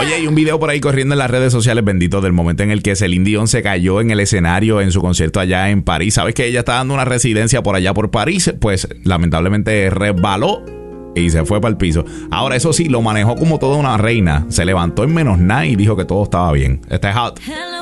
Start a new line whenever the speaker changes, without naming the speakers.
Oye, hay un video por ahí corriendo en las redes sociales, bendito, del momento en el que Celine Dion se cayó en el escenario en su concierto allá en París. ¿Sabes que ella está dando una residencia por allá por París? Pues lamentablemente resbaló y se fue para el piso. Ahora, eso sí, lo manejó como toda una reina. Se levantó en menos nada y dijo que todo estaba bien. Está hot.
Hello.